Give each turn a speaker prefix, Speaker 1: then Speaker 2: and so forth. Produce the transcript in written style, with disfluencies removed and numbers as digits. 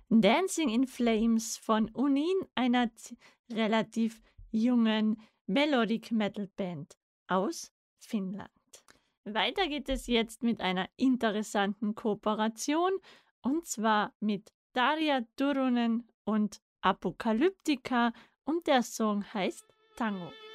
Speaker 1: Dancing in Flames von Unin, einer relativ jungen Melodic Metal Band aus Finnland. Weiter geht es jetzt mit einer interessanten Kooperation und zwar mit Daria Turunen und Apokalyptica und der Song heißt Tango.